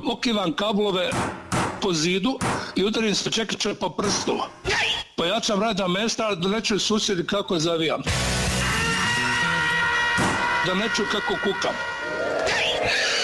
okivam kablove po zidu i udarim se čekiće po prstu. Pojačam radna mesta da ne čuju susjedi kako zavijam. Da ne čuju kako kukam.